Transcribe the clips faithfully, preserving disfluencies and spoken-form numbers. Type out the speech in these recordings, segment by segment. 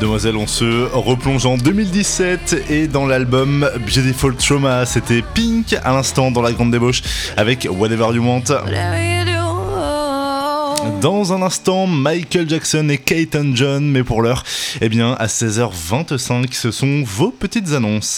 Demoiselles, on se replonge en deux mille dix-sept et dans l'album Beautiful Trauma, c'était Pink à l'instant dans la grande débauche avec Whatever You Want. Dans un instant, Michael Jackson et Kate and John, mais pour l'heure, eh bien, à seize heures vingt-cinq, ce sont vos petites annonces.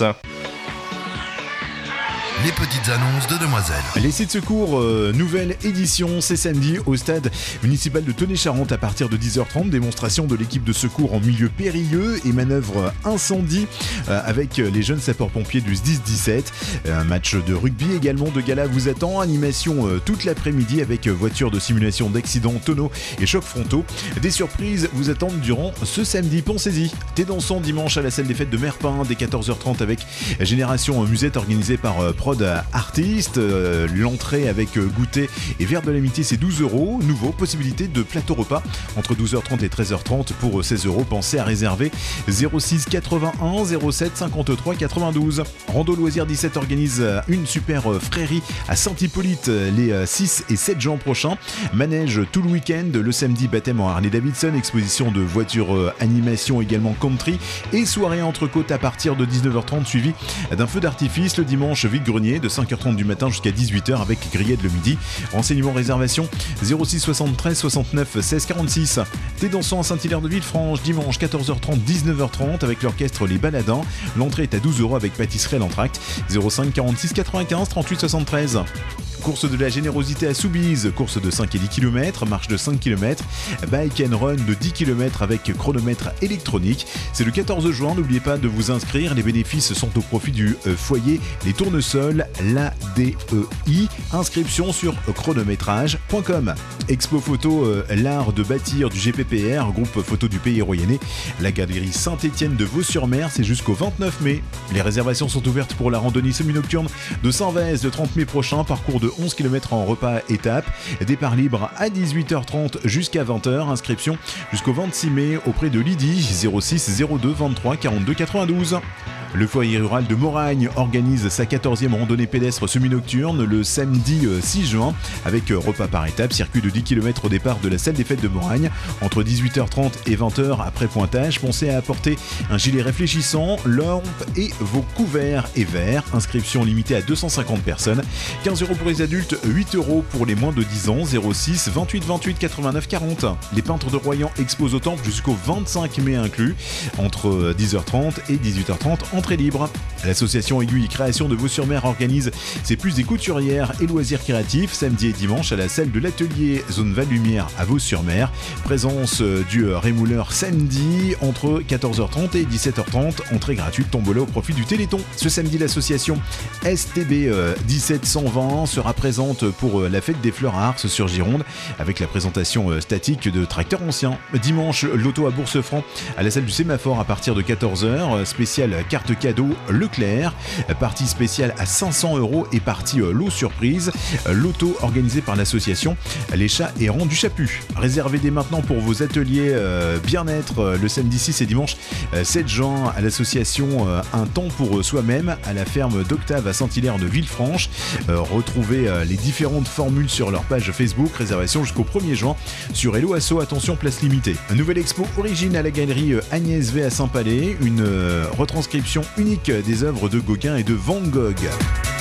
Les petites annonces de Demoiselles. Les sites secours, euh, nouvelle édition, c'est samedi au stade municipal de Tenay-Charente à partir de dix heures trente. Démonstration de l'équipe de secours en milieu périlleux et manœuvre incendie euh, avec les jeunes sapeurs-pompiers du S dix dix-sept. Un match de rugby également de gala vous attend. Animation euh, toute l'après-midi avec voiture de simulation d'accidents, tonneaux et chocs frontaux. Des surprises vous attendent durant ce samedi. Pensez-y. Thé dansant dimanche à la salle des fêtes de Merpin dès quatorze heures trente avec Génération Musette organisée par euh, Prod Artiste. Euh, l'entrée avec euh, goûter et verre de l'amitié c'est douze euros. Nouveau, possibilité de plateau repas entre douze heures trente et treize heures trente pour seize euros. Pensez à réserver zéro six quatre-vingt-un zéro sept cinquante-trois quatre-vingt-douze. Rando Loisirs dix-sept organise une super euh, frérie à Saint-Hippolyte les euh, six et sept juin prochains. Manège tout le week-end. Le samedi, baptême en Harley Davidson, exposition de voitures, euh, animation également country et soirée entre côtes à partir de dix-neuf heures trente suivi d'un feu d'artifice. Le dimanche, vide-grenier de cinq heures trente du matin jusqu'à dix-huit heures avec grillade le midi. Renseignements, réservation zéro six soixante-treize soixante-neuf seize quarante-six. Thé dansant à Saint-Hilaire de Villefranche dimanche quatorze heures trente dix-neuf heures trente avec l'orchestre Les Baladins. L'entrée est à douze euros avec pâtisserie à l'entracte. zéro cinq quarante-six quatre-vingt-quinze trente-huit soixante-treize. Course de la générosité à Soubise, course de cinq et dix kilomètres, marche de cinq kilomètres, bike and run de dix kilomètres avec chronomètre électronique. C'est le quatorze juin, n'oubliez pas de vous inscrire, les bénéfices sont au profit du euh, foyer Les Tournesols, l'A D E I. Inscription sur chronométrage point com. Expo photo, euh, l'art de bâtir du G P P R, groupe photo du Pays Royannais, la galerie Saint-Étienne de Vaux-sur-Mer, c'est jusqu'au vingt-neuf mai. Les réservations sont ouvertes pour la randonnée semi-nocturne de Saint-Vez le trente mai prochain, parcours de onze kilomètres en repas étape, départ libre à dix-huit heures trente jusqu'à vingt heures, inscription jusqu'au vingt-six mai auprès de Lydie, zéro six zéro deux vingt-trois quarante-deux quatre-vingt-douze. Le foyer rural de Moragne organise sa quatorzième randonnée pédestre semi-nocturne le samedi six juin avec repas par étape, circuit de dix kilomètres au départ de la salle des fêtes de Moragne entre dix-huit heures trente et vingt heures après pointage. Pensez à apporter un gilet réfléchissant, lampe et vos couverts et verres. Inscription limitée à deux cent cinquante personnes. quinze euros pour les adultes, huit euros pour les moins de dix ans. zéro six vingt-huit vingt-huit quatre-vingt-neuf quarante. Les peintres de Royan exposent au temple jusqu'au vingt-cinq mai inclus entre dix heures trente et dix-huit heures trente. Entrée libre. L'association Aiguille Création de Vaux-sur-Mer organise ses plus des couturières et loisirs créatifs samedi et dimanche à la salle de l'atelier Zone Val-Lumière à Vaux-sur-Mer. Présence du rémouleur samedi entre quatorze heures trente et dix-sept heures trente. Entrée gratuite, tombola au profit du Téléthon. Ce samedi, l'association S T B dix-sept cent vingt sera présente pour la fête des fleurs à Ars sur Gironde avec la présentation statique de tracteurs anciens. Dimanche, l'auto à Bourse-Franc à la salle du Sémaphore à partir de quatorze heures. Spécial carte cadeau Leclerc, partie spéciale à cinq cents euros et partie lot surprise. L'auto organisée par l'association Les Chats Errants du Chaput. Réservez dès maintenant pour vos ateliers euh, bien-être euh, le samedi six et dimanche euh, sept juin à l'association euh, Un temps pour soi-même à la ferme d'Octave à Saint-Hilaire de Villefranche. Euh, retrouvez euh, les différentes formules sur leur page Facebook. Réservation jusqu'au premier juin sur Hello Asso. Attention, place limitée. Un nouvel expo origine à la galerie euh, Agnès V à Saint-Palais. Une euh, retranscription unique des œuvres de Gauguin et de Van Gogh.